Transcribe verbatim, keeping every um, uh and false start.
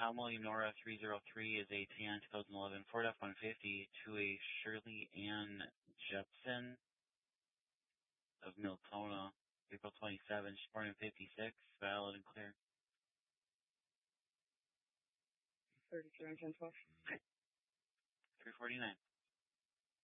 Tom William Nora three zero three is a T N twenty eleven Ford F one fifty to a Shirley Ann Jepson of Miltona, April twenty-seventh, she's born in fifty-six, valid and clear. thirty-three on ten twelve. three forty-nine.